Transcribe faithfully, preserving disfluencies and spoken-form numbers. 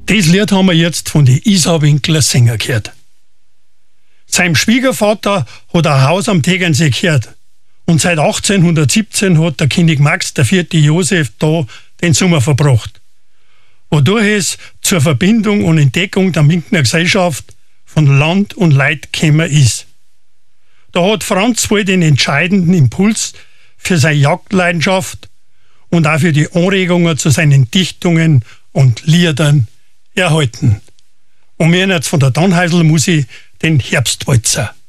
Das Lied haben wir jetzt von den Isa Winkler Sänger gehört. Seinem Schwiegervater hat ein Haus am Tegernsee gehört. Und seit achtzehnhundertsiebzehn hat der König Max der vierte. Josef da den Sommer verbracht. Wodurch es zur Verbindung und Entdeckung der Münchner Gesellschaft von Land und Leid gekommen ist. Da hat Franz wohl den entscheidenden Impuls für seine Jagdleidenschaft und auch für die Anregungen zu seinen Dichtungen und Liedern erhalten. Und wir hören jetzt von der Tannhäusl Musik den Herbstwalzer.